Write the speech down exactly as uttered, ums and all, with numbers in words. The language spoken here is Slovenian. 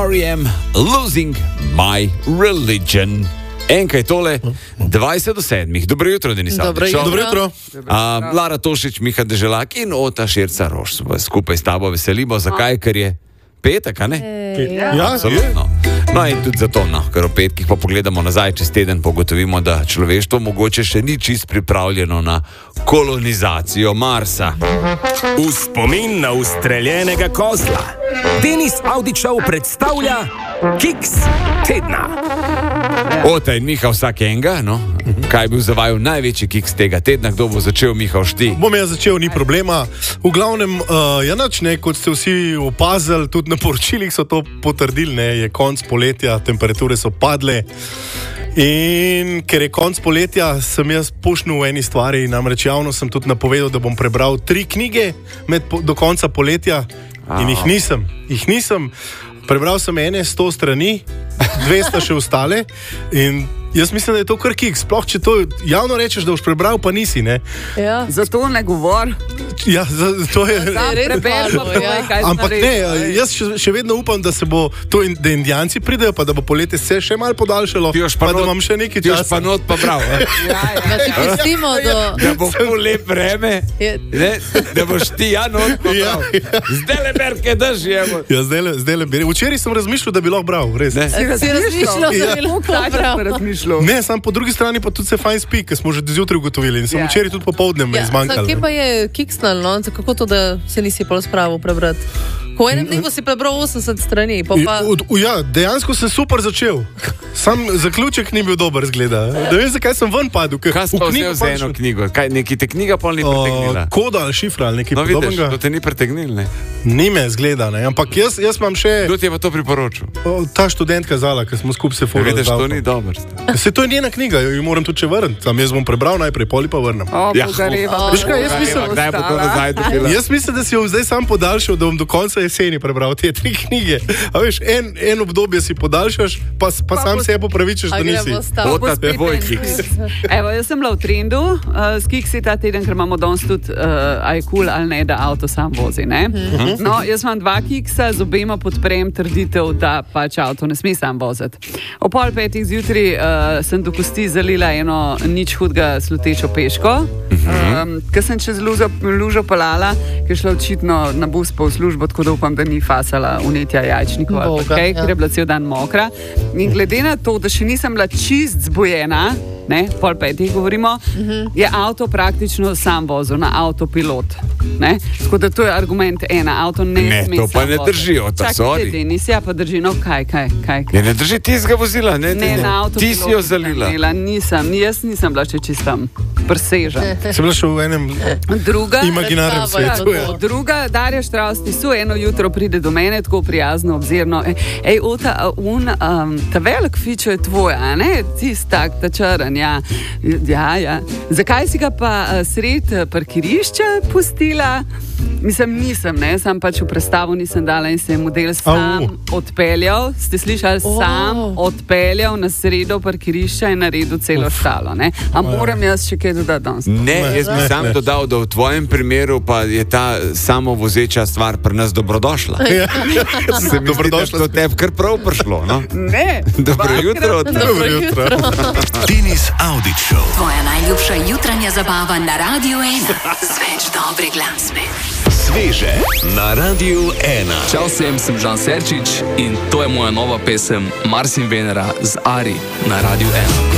R E M, Losing My Religion. Enkaj tole, dvajset do sedmih. Dobro jutro, Denis Avdić. Dobro jutro. Uh, Lara Tošić, Miha Deželak in Ota Širca Roš. Skupaj s tabo veselimo. Zakaj? Ker je petek, a ne? Ja, absolutno. No in tudi zato, no, ker v petkih pa pogledamo nazaj čez teden, pogotovimo, da človeštvo mogoče še ni čist pripravljeno na kolonizacijo Marsa. V spomin na ustreljenega kozla Denis Avdićev predstavlja Kiks tedna. Ota in Miha vsak enega, no? Kaj je bil za vaju največji kiks tega tedna? Kdo bo začel, Miha, šti? Bom jaz začel, ni problema. V glavnem, uh, ja nač, ne, kot ste vsi opazili, tudi na poročilih so to potrdili, ne, je konc poletja, temperature so padle. In ker je konc poletja, sem jaz pošnil v eni stvari, namreč javno sem tudi napovedal, da bom prebral tri knjige med, do konca poletja in jih nisem. Jih nisem. Prebral sem ene sto strani, dvesto še ostale in jaz mislim, da je to kar kiks. Sploh, če to javno rečeš, da boš prebral, pa nisi, ne? Ja. Zato ne govor. Ja, to je... Preberimo, ja. Ampak ne, jaz še, še vedno upam, da se bo to, in, da indijanci pridejo, pa da bo poletje se še malo podaljšalo, pa, pa da imam še nekaj časa. Ti još pa not pa prav. Ja, ja. Da ti pustimo do... Da bo ful lep vreme, ne? Da boš ti ja not pa prav. Ja. Zdaj le berke drž, jevo. Ja, zdaj le, zdaj le beri. Včeraj sem razmišljal, da bi lahko bral, res. Ne. Si razmišljal, da bi lahko bral. Ne, sam po drugi strani pa tudi se fajn spi, ker smo že zjutraj ugotovili in sem Ja. včeraj tudi popoldne me Ja, izmanjkalo. kje pa je kiksnal, no? Kako to, da se nisi pol spravil prebrati? Po enem dnevu si prebral osemdeset strani, pa pa... I- u- Ja, dejansko sem super začel. Sam zaključek ni bil dober, zgleda. Ne vem, zakaj sem ven padel. ker Kaj si v pa knjigo vzel za eno knjigo? Kaj, neki te knjiga pol ni pretegnila? Uh, koda ali šifra ali nekaj No vidiš, podobnega. to te ni pretegnil, ne? Ni me zgleda, ne. Ampak jaz, jaz imam še Kdo ti je pa to priporočil? o, ta študentka Zala, ker smo skupaj se Ja, forali. vidiš, to ni dobro. Se to je njena knjiga, jo moram tudi še vrniti. Sam jaz bom prebral najprej, poli pa vrnem. O, Ja. pogareva. Veš kaj, jaz mislim, Kdaj bo to nazaj dobila? Jaz mislim, da si jo zdaj sam podaljšal, da bom do konca jeseni prebral te tri knjige. A veš, en, en obdobje si podaljšaš, pa, pa, pa sam bo- se popravičaš, da A nisi. gremo stav. Ota, te boj kiks. Evo, jaz sem bila v trendu uh, s Kiksi ta teden, ker imamo danes tudi, uh, a je kul cool ali ne, da avto sam vozi, ne? Mhm. No, jaz imam dva Kiksa, z obema podprem trditev, da pač avto ne sme sam voziti. O pol petih zjutraj uh, sem do kosti zalila eno nič hudega slutečo peško, um, ker sem čez lužo, lužo pelala, ker je šla očitno na bus pa v službo, tako da upam, da ni fasala unetja jajčnikov, ali Boga, pa kaj, ja. ker je bila cel dan mokra. In glede na to, da še nisem bila čist zbojena, ne, pol petih govorimo, uh -huh. je avto praktično sam vozil na avtopilot. Ne? Tako da to je argument ena, avto ne, Ne, sme to pa sam ne voziti. drži, Ota, sorry. Čakajte, Denis, ja pa drži, no kaj, kaj, kaj. Ja, ne drži tizga vozila, ne? Ne, na avtopilotu. Ti si jo zalila. Imela, nisem, jaz nisem bila še čistam presežen. Sem bila še v enem Druga, imaginarnem Predstava, svetu. ja. Ja. Druga, Darja Štravsti, su eno jutro pride do mene, tako prijazno, obzirno. Ej, ej Ota, a un, um, ta velik fičo je tvoj, a ne? Tist tak, ta črn, ja. Ja, ja. Zakaj si ga pa uh, sred uh, parkirišča pustila? Mislim, nisem, ne, sam pač v predstavu nisem dala in se je model sam Au. odpeljal, ste slišali, Oh. sam odpeljal na sredo parkirišča in naredil celo štalo, ne. A moram jaz še kaj dodati danes? Ne, jaz bi Ne, sam ne. dodal, da v tvojem primeru pa je ta samovozeča stvar pri nas dobrodošla. Ja. Se mi Dobrodošla. zdi, da to tebi kar prav prišlo, no? Ne. Dobro dvakrat jutro, na Ota. Dobro jutro. Denis Avdić Show. Tvoja najljubša jutranja zabava na Radiu ena. Z več dobre glasbe. Sveže na Radiu ena. Čau vsem, sem Žan Serčič in to je moja nova pesem Mars in Venera z Ari na Radiu ena.